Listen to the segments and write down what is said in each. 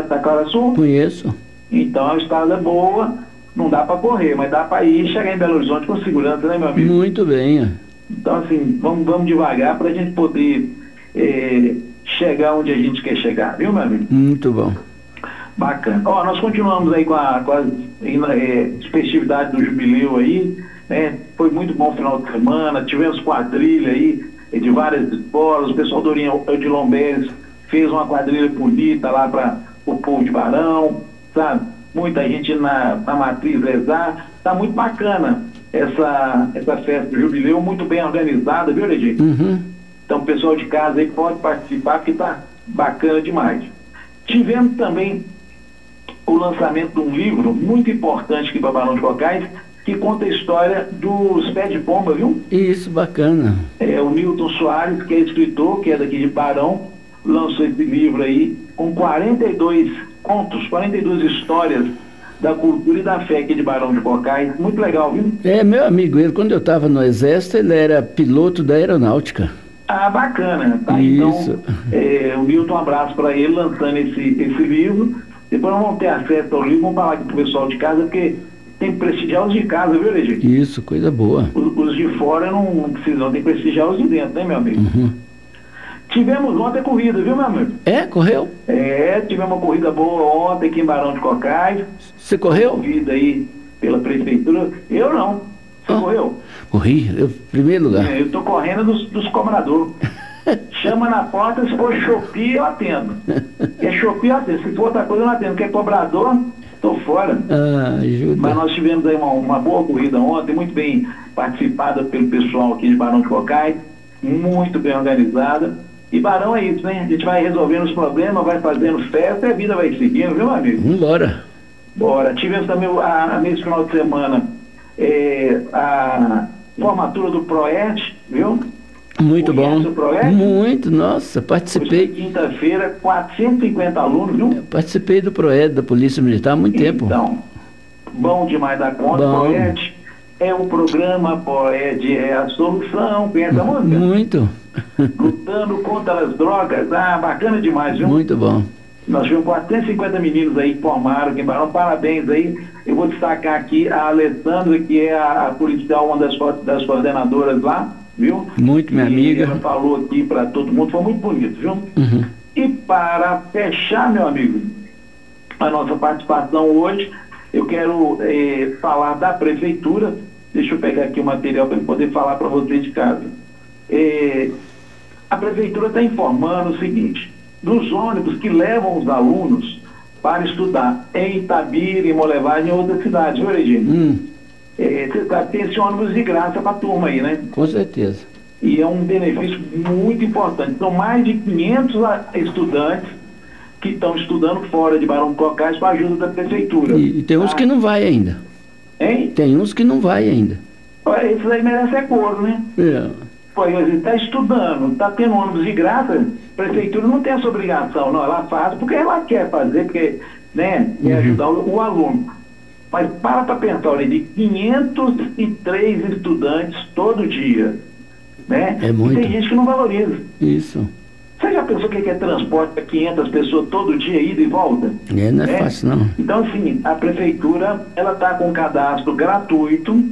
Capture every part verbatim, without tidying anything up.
cidade da Clara Sul? Conheço. Então a estrada é boa, não dá para correr, mas dá para ir e chegar em Belo Horizonte com segurança, né, meu amigo? Muito bem. É. Então, assim, vamos, vamos devagar para a gente poder é, chegar onde a gente quer chegar, viu, meu amigo? Muito bom. Bacana. Ó, nós continuamos aí com a, com a é, festividade do jubileu aí, né? Foi muito bom o final de semana, tivemos quadrilha aí de várias escolas, o pessoal do Odilon Beres fez uma quadrilha bonita lá para o povo de Barão, sabe? Muita gente na, na matriz rezar, tá muito bacana essa, essa festa do jubileu, muito bem organizada, viu, Regina? Uhum. Então o pessoal de casa aí pode participar, porque tá bacana demais. Tivemos também o lançamento de um livro muito importante aqui para Barão de Cocais, que conta a história dos pés de pomba, viu? Isso, bacana. É, o Newton Soares, que é escritor, que é daqui de Barão, lançou esse livro aí com quarenta e dois contos, quarenta e duas histórias da cultura e da fé aqui de Barão de Cocais. Muito legal, viu? É, meu amigo, ele, quando eu estava no Exército, ele era piloto da aeronáutica. Ah, bacana. Tá? Isso. Então, é, o Newton, um abraço para ele, lançando esse, esse livro. Depois nós vamos ter acesso ao livro, vamos falar aqui pro pessoal de casa, porque tem que prestigiar os de casa, viu, Legê? Isso, coisa boa. Os, os de fora não, não precisam, tem que prestigiar os de dentro, né, meu amigo? Uhum. Tivemos ontem corrida, viu, meu amigo? É, correu? É, tivemos uma corrida boa ontem aqui em Barão de Cocais. Você correu? Corrida aí pela prefeitura. Eu não. Você oh, correu? Corri, eu, primeiro lugar. É, eu tô correndo dos, dos cobradores. Chama na porta, se for Shopee, eu atendo. É Shopee, eu atendo. Se for outra coisa, eu não atendo. Porque é cobrador, tô fora. Ah, ajuda. Mas nós tivemos aí uma, uma boa corrida ontem, muito bem participada pelo pessoal aqui de Barão de Cocais, muito bem organizada. E Barão é isso, né? A gente vai resolvendo os problemas, vai fazendo festa e a vida vai seguindo, viu, meu amigo? Vambora. Bora. Tivemos também, a, a, nesse final de semana, é, a formatura do Proed, viu? Muito Conhece bom. o Proed? Muito, nossa, participei. Quinta-feira, quatrocentos e cinquenta alunos, viu? Eu participei do Proed da Polícia Militar há muito tempo. Então, bom demais da conta, bom. Proed. É o programa Proed, é a solução, pensa a música? Muito. Lutando contra as drogas, ah, bacana demais, viu? Muito bom. Nós tivemos quatrocentos e cinquenta meninos aí que formaram aqui em Barão, parabéns aí. Eu vou destacar aqui a Alessandra, que é a, a policial, uma das, das coordenadoras lá, viu? Muito, minha e amiga. Ela falou aqui para todo mundo, foi muito bonito, viu? Uhum. E para fechar, meu amigo, a nossa participação hoje, eu quero eh, falar da prefeitura. Deixa eu pegar aqui o material para poder falar para vocês de casa. Eh, a prefeitura está informando o seguinte: dos ônibus que levam os alunos para estudar em Itabira, em Molevade e em outras cidades, viu, Regina? Hum. É, você sabe, tem esse ônibus de graça para a turma aí, né? Com certeza. E é um benefício muito importante. São mais de quinhentos estudantes que estão estudando fora de Barão de Cocais com a ajuda da prefeitura. E, e tem uns tá? que não vai ainda. Hein? Tem uns que não vai ainda. Esses aí merecem é couro, né? É. Pô, ele está estudando, está tendo ônibus de graça, a prefeitura não tem essa obrigação, não, ela faz porque ela quer fazer, porque, né, quer ajudar o, o aluno. Mas para para pensar, olha, de quinhentos e três estudantes todo dia, né? É muito. E tem gente que não valoriza. Isso. Você já pensou o que é transporte para quinhentas pessoas todo dia, ida e volta? É, não é, é fácil, não. Então, assim, a prefeitura, ela está com um cadastro gratuito.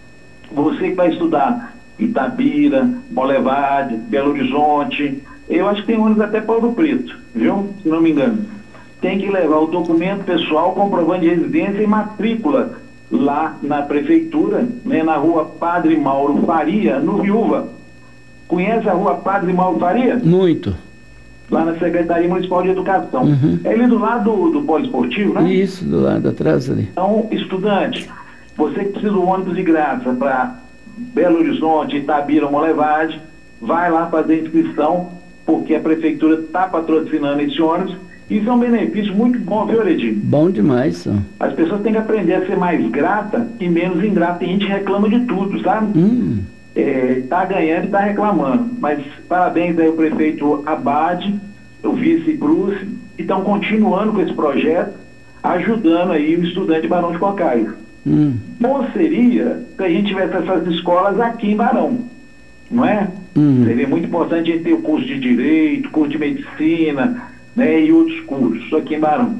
Você que vai estudar Itabira, Molevade, Belo Horizonte, eu acho que tem ônibus até para Ouro Preto, viu? Se não me engano. Tem que levar o documento pessoal, comprovante de residência e matrícula lá na prefeitura, né, na rua Padre Mauro Faria, no Viúva. Conhece a rua Padre Mauro Faria? Muito. Lá na Secretaria Municipal de Educação. Uhum. É ali do lado do, do poliesportivo, né? Isso, do lado atrás ali. Então, estudante, você que precisa do ônibus de graça para Belo Horizonte, Itabira, Molevade, vai lá fazer inscrição, porque a prefeitura está patrocinando esse ônibus. Isso é um benefício muito bom, viu, Edinho? Bom demais, só. As pessoas têm que aprender a ser mais grata e menos ingrata. Tem gente que reclama de tudo, sabe? Hum. É, tá ganhando e tá reclamando. Mas parabéns aí ao prefeito Abade, o vice Bruce, que estão continuando com esse projeto, ajudando aí o estudante de Barão de Cocais. Hum. Bom seria que a gente tivesse essas escolas aqui em Barão, não é? Hum. Seria muito importante a gente ter o curso de Direito, curso de Medicina, né, e outros cursos aqui em Barão.